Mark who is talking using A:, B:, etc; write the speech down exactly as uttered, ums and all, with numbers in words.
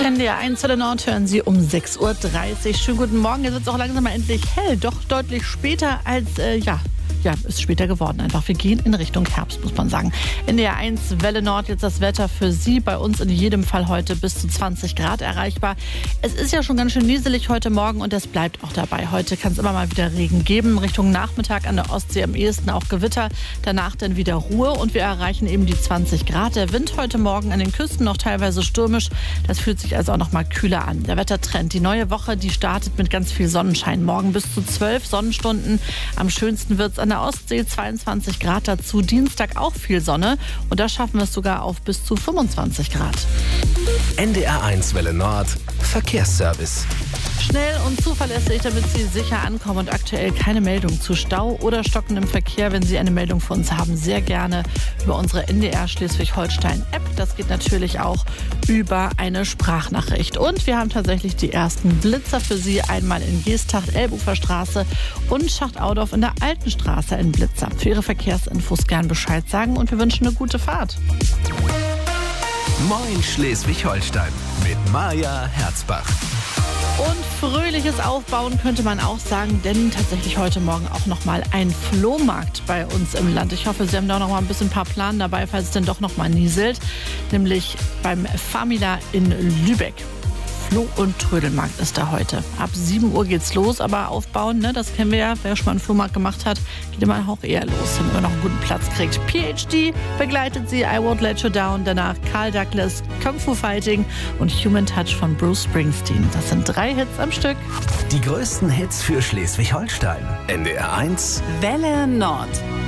A: N D R eins Welle Nord hören Sie um sechs Uhr dreißig. Schönen guten Morgen. Jetzt wird es auch langsam mal endlich hell. Doch deutlich später als, äh, ja, ja, ist später geworden einfach. Wir gehen in Richtung Herbst, muss man sagen. N D R eins Welle Nord, jetzt das Wetter für Sie. Bei uns in jedem Fall heute bis zu zwanzig Grad erreichbar. Es ist ja schon ganz schön nieselig heute Morgen und das bleibt auch dabei. Heute kann es immer mal wieder Regen geben. Richtung Nachmittag an der Ostsee am ehesten auch Gewitter. Danach dann wieder Ruhe und wir erreichen eben die zwanzig Grad. Der Wind heute Morgen an den Küsten noch teilweise stürmisch. Das fühlt sich also auch noch mal kühler an. Der Wettertrend, die neue Woche, die startet mit ganz viel Sonnenschein. Morgen bis zu zwölf Sonnenstunden. Am schönsten wird es an der Ostsee, zweiundzwanzig Grad dazu. Dienstag auch viel Sonne und da schaffen wir es sogar auf bis zu fünfundzwanzig Grad.
B: N D R eins Welle Nord Verkehrsservice.
A: Schnell und zuverlässig, damit Sie sicher ankommen und aktuell keine Meldung zu Stau oder stockendem Verkehr. Wenn Sie eine Meldung für uns haben, sehr gerne über unsere N D R Schleswig-Holstein-App. Das geht natürlich auch über eine Sprachnachricht. Und wir haben tatsächlich die ersten Blitzer für Sie. Einmal in Geesthacht, Elbufer Straße und Schacht-Audorf in der Alten Straße in Blitzer. Für Ihre Verkehrsinfos gern Bescheid sagen und wir wünschen eine gute Fahrt.
B: Moin Schleswig-Holstein mit Maja Herzbach.
A: Und fröhliches Aufbauen könnte man auch sagen, denn tatsächlich heute Morgen auch noch mal ein Flohmarkt bei uns im Land. Ich hoffe, Sie haben da noch mal ein bisschen ein paar Pläne dabei, falls es denn doch noch mal nieselt, nämlich beim Famila in Lübeck. Floh- und Trödelmarkt ist da heute. Ab sieben Uhr geht's los, aber aufbauen, ne, das kennen wir ja. Wer schon mal einen Flohmarkt gemacht hat, geht immer auch eher los, damit man noch einen guten Platz kriegt. P H D begleitet Sie, I Won't Let You Down, danach Carl Douglas, Kung Fu Fighting und Human Touch von Bruce Springsteen. Das sind drei Hits am Stück.
B: Die größten Hits für Schleswig-Holstein. N D R eins
C: Welle Nord.